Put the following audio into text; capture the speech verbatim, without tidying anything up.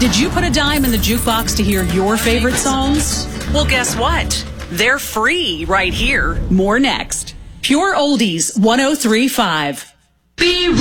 Did you put a dime in the jukebox to hear your favorite songs? Well, guess what? They're free right here. More next. Pure Oldies one oh three point five. Be